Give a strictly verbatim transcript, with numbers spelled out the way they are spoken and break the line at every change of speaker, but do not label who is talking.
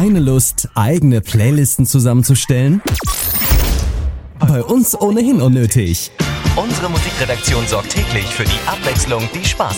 Keine Lust, eigene Playlisten zusammenzustellen? Bei uns ohnehin unnötig.
Unsere Musikredaktion sorgt täglich für die Abwechslung, die Spaß